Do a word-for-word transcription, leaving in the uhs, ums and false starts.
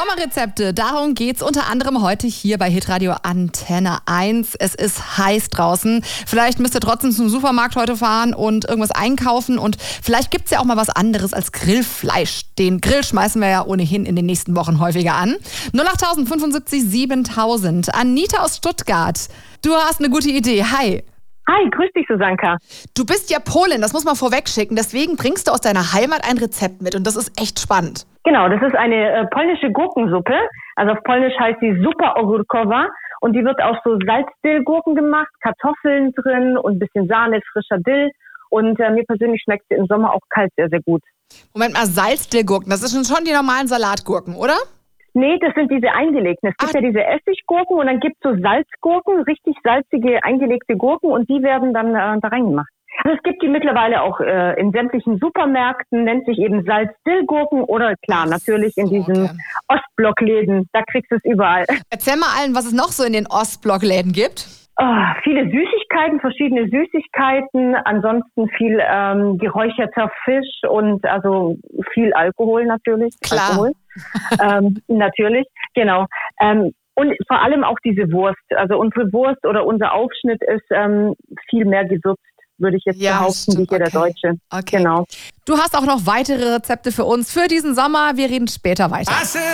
Sommerrezepte, darum geht's unter anderem heute hier bei Hitradio Antenne eins. Es ist heiß draußen. Vielleicht müsst ihr trotzdem zum Supermarkt heute fahren und irgendwas einkaufen. Und vielleicht gibt's ja auch mal was anderes als Grillfleisch. Den Grill schmeißen wir ja ohnehin in den nächsten Wochen häufiger an. null acht fünfundsiebzig siebentausend. Anita aus Stuttgart, du hast eine gute Idee. Hi. Hi, grüß dich, Susanka. Du bist ja Polin, das muss man vorweg schicken. Deswegen bringst du aus deiner Heimat ein Rezept mit und das ist echt spannend. Genau, das ist eine äh, polnische Gurkensuppe. Also auf Polnisch heißt sie Zupa ogórkowa und die wird aus so Salzdillgurken gemacht, Kartoffeln drin und ein bisschen Sahne, frischer Dill. Und äh, mir persönlich schmeckt sie im Sommer auch kalt sehr, sehr gut. Moment mal, Salzdillgurken, das sind schon die normalen Salatgurken, oder? Nee, das sind diese eingelegten. Es gibt Ach. ja diese Essiggurken und dann gibt es so Salzgurken, richtig salzige, eingelegte Gurken und die werden dann äh, da reingemacht. Also es gibt die mittlerweile auch äh, in sämtlichen Supermärkten, nennt sich eben Salzdillgurken oder klar, natürlich in diesen okay. Ostblockläden, da kriegst du es überall. Erzähl mal allen, was es noch so in den Ostblockläden gibt. Oh, viele Süßigkeiten, verschiedene Süßigkeiten, ansonsten viel ähm, geräucherter Fisch und also viel Alkohol natürlich. Klar. Alkohol. ähm, natürlich, genau. Ähm, und vor allem auch diese Wurst. Also unsere Wurst oder unser Aufschnitt ist ähm, viel mehr gewürzt, würde ich jetzt ja, behaupten, stimmt. wie hier okay. der Deutsche. Okay. Genau. Du hast auch noch weitere Rezepte für uns für diesen Sommer. Wir reden später weiter.